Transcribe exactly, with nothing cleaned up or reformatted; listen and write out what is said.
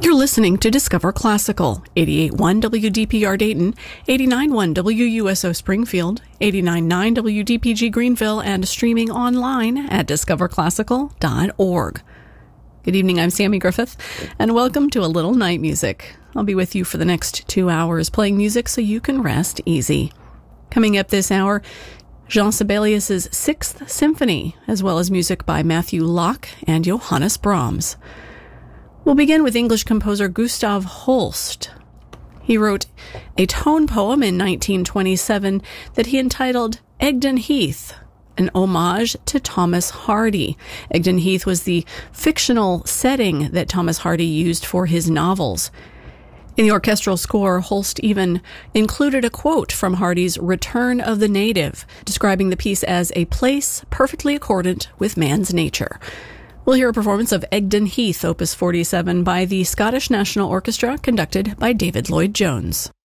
You're listening to Discover Classical, eighty-eight point one W D P R Dayton, eighty-nine point one W U S O Springfield, eighty-nine point nine W D P G Greenville, and streaming online at discover classical dot org. Good evening, I'm Sammy Griffith, and welcome to A Little Night Music. I'll be with you for the next two hours playing music so you can rest easy. Coming up this hour, Jean Sibelius's Sixth Symphony, as well as music by Matthew Locke and Johannes Brahms. We'll begin with English composer Gustav Holst. He wrote a tone poem in nineteen twenty-seven that he entitled Egdon Heath, an homage to Thomas Hardy. Egdon Heath was the fictional setting that Thomas Hardy used for his novels. In the orchestral score, Holst even included a quote from Hardy's Return of the Native, describing the piece as a place perfectly accordant with man's nature. We'll hear a performance of Egdon Heath, Opus forty-seven, by the Scottish National Orchestra, conducted by David Lloyd-Jones.